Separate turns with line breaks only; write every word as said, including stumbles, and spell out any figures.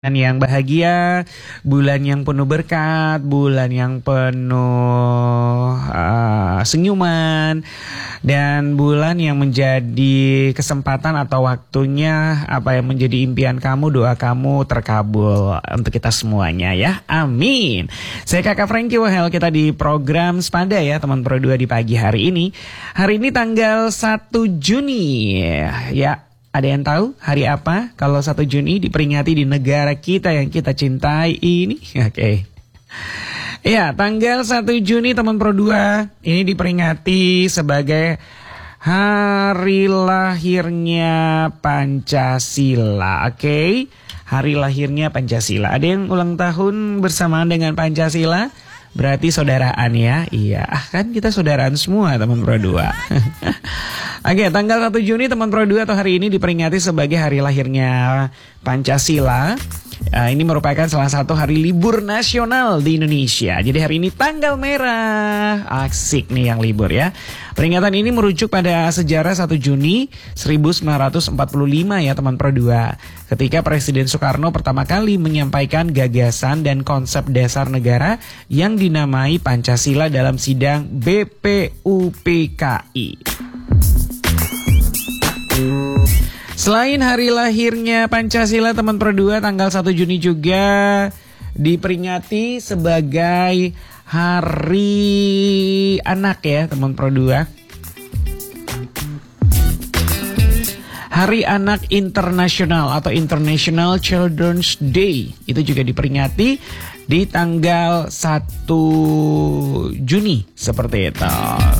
Bulan yang bahagia, bulan yang penuh berkat, bulan yang penuh uh, senyuman, dan bulan yang menjadi kesempatan atau waktunya apa yang menjadi impian kamu, doa kamu terkabul untuk kita semuanya ya. Amin. Saya Kakak Franky Wahel, kita di program Sepada ya teman Pro dua di pagi hari ini. Hari ini tanggal satu Juni ya. Ada yang tahu hari apa kalau satu Juni diperingati di negara kita yang kita cintai ini? Oke. Okay. Ya, tanggal satu Juni teman Pro dua ini diperingati sebagai hari lahirnya Pancasila. Oke. Okay? Hari lahirnya Pancasila. Ada yang ulang tahun bersamaan dengan Pancasila? Berarti saudaraan ya. Iya, kan kita saudaraan semua teman Pro dua. Oke, tanggal satu Juni teman Pro dua atau hari ini diperingati sebagai hari lahirnya Pancasila. Uh, ini merupakan salah satu hari libur nasional di Indonesia. Jadi hari ini tanggal merah. Asik nih yang libur ya. Peringatan ini merujuk pada sejarah satu Juni seribu sembilan ratus empat puluh lima ya teman Pro dua. Ketika Presiden Soekarno pertama kali menyampaikan gagasan dan konsep dasar negara yang dinamai Pancasila dalam sidang B P U P K I. Selain hari lahirnya Pancasila teman Pro dua, tanggal satu Juni juga diperingati sebagai Hari Anak ya teman Pro dua. Hari Anak Internasional atau International Children's Day itu juga diperingati di tanggal satu Juni seperti itu.